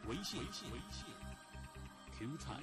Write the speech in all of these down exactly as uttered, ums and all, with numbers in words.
微信，微信，微信 ，Q 菜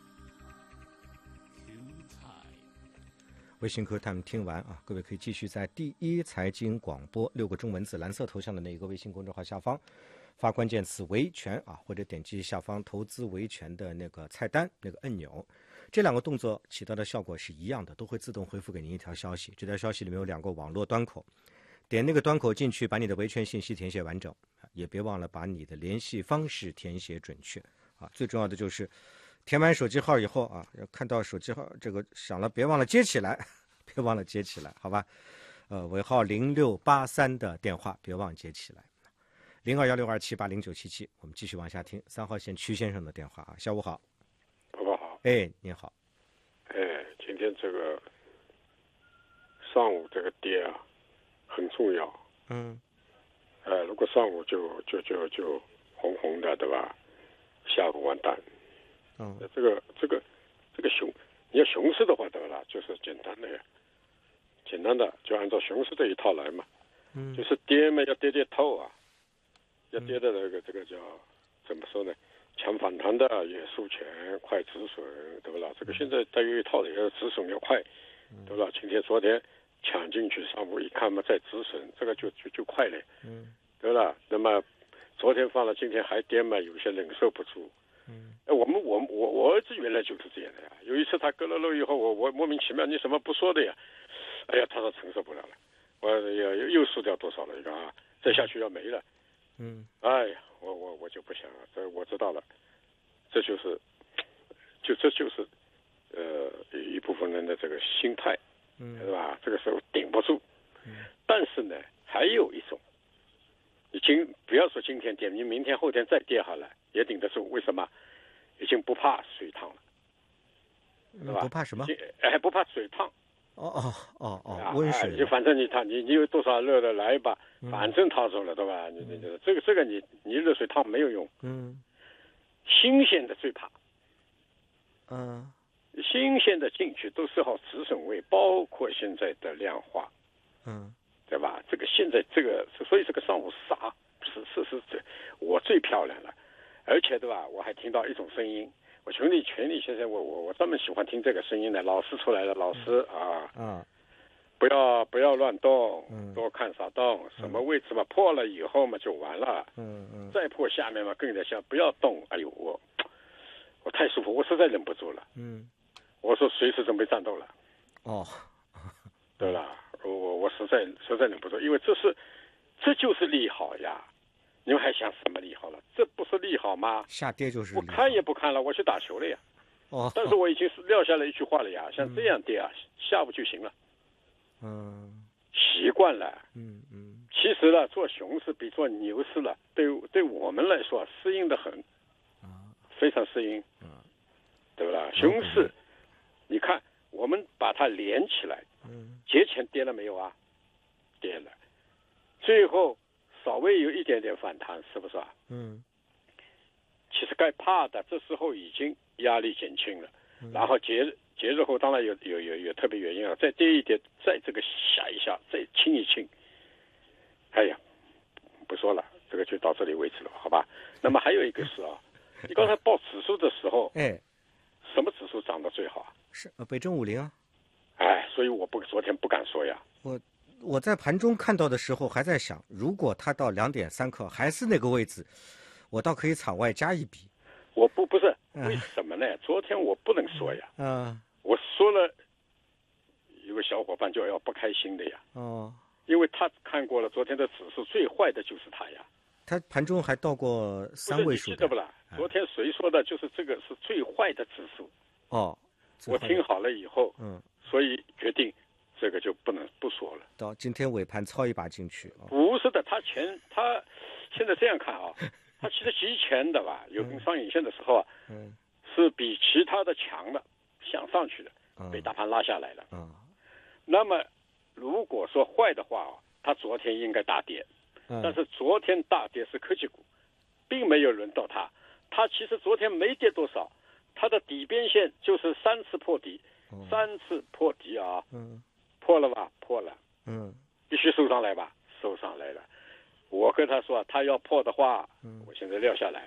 ，Q 菜。 微信 Q time 听完啊，各位可以继续在第一财经广播六个中文字蓝色头像的那一个微信公众号下方发关键词维权啊，或者点击下方投资维权的那个菜单那个按钮，这两个动作起到的效果是一样的，都会自动回复给您一条消息。这条消息里面有两个网络端口，点那个端口进去，把你的维权信息填写完整，也别忘了把你的联系方式填写准确啊。最重要的就是填完手机号以后啊，看到手机号这个响了，别忘了接起来，别忘了接起来，好吧？呃，尾号零六八三的电话别忘接起来，零二幺六二七八零九七七。我们继续往下听三号线曲先生的电话啊，下午好。 爸爸好。 哎，您好。 哎，今天这个上午这个跌啊，很重要。 嗯。 呃，如果上午就就就就红红的，对吧？下午完蛋。 嗯。 这个这个这个熊，你要熊市的话得了，就是简单的呀，简单的就按照熊市这一套来嘛。 嗯。 就是跌嘛，要跌跌透啊，要跌的这个、嗯、这个叫怎么说呢？强反弹的也输钱，快止损，对不啦？这个现在它有一套的，要止损要快，对不啦？今天昨天抢进去，上午一看嘛，再止损，这个就就就快了， 嗯， 对不啦？那么昨天放了，今天还跌嘛，有些忍受不住。 嗯， 哎，我们我我我儿子原来就是这样的呀。有一次他割了肉以后，我我莫名其妙，你什么不说的呀？哎呀，他说承受不了了，我又又又输掉多少了一个啊？再下去要没了。 嗯， 哎呀，我我我就不想了，这我知道了，这就是，就这就是，呃，一部分人的这个心态， 嗯， 是吧？这个时候顶不住， 嗯，但是呢，还有一种，你今不要说今天跌，你明天后天再跌好了也顶得住，为什么？已经不怕水烫了，是吧？ 不怕什么？ 哎，不怕水烫。 哦哦哦哦，温水、 啊。就反正你烫，你你有多少热的来吧，嗯、反正烫手了，对吧？你你这个这个你你热水烫没有用。 嗯。 新鲜的最怕。 嗯。 新鲜的进去都是好止损位，包括现在的量化。 嗯。 对吧？这个现在这个，所以这个上午杀是是是这我最漂亮了，而且对吧？我还听到一种声音。我兄弟群里现在我我我专门喜欢听这个声音的，老师出来了，老师啊， 嗯， 不要不要乱动， 嗯， 多看啥动，什么位置嘛，破了以后嘛就完了， 嗯嗯， 再破下面嘛更得下，不要动，哎呦我我太舒服，我实在忍不住了， 嗯， 我说随时准备战斗了， 哦， 对了，我我我实在实在忍不住，因为这是这就是利好呀。你们还想什么利好了？这不是利好吗？ 下跌就是我看也不看了，我去打球了呀。 哦， 但是我已经是撂下了一句话了呀，像这样跌啊，嗯、下午就行了。 嗯， 习惯了。 嗯嗯。 其实呢，做熊市比做牛市了，对对我们来说适应的很， 啊， 非常适应， 嗯， 对不啦？熊市，你看我们把它连起来， 嗯， 节前跌了没有啊？跌了，最后。稍微有一点点反弹，是不是啊？ 嗯。 其实该怕的，这时候已经压力减轻了。 嗯、 然后节节日后当然有有有有特别原因了，再跌一跌，再这个下一下，再清一清。哎呀，不说了，这个就到这里为止了，好吧？那么还有一个是啊，你刚才报指数的时候， 哎， 什么指数涨得最好啊？ 是北证五零啊。 哎，所以我不昨天不敢说呀。 我。我在盘中看到的时候还在想，如果它到两点三克还是那个位置，我倒可以场外加一笔。 我不不是为什么呢？嗯、昨天我不能说呀。 嗯。 我说了，有个小伙伴就要不开心的呀。 哦。 因为他看过了昨天的指数，最坏的就是他呀。 他盘中还到过三位数的。 记得不啦？昨天谁说的？就是这个是最坏的指数。 哦。 我听好了以后， 嗯， 所以决定。这个就不能不说了。 到今天尾盘操一把进去。哦、 不是的，他前他现在这样看啊，他其实提前的吧，有根上影线的时候啊， 嗯， 是比其他的强的，向上去的， 嗯、 被大盘拉下来了。 嗯， 那么如果说坏的话啊，他昨天应该大跌， 嗯、 但是昨天大跌是科技股，并没有轮到他。他其实昨天没跌多少，他的底边线就是三次破底， 嗯、 三次破底啊。 嗯。 破了吧，破了， 嗯， 必须收上来吧，收上来了。我跟他说，他要破的话， 嗯， 我现在撂下来。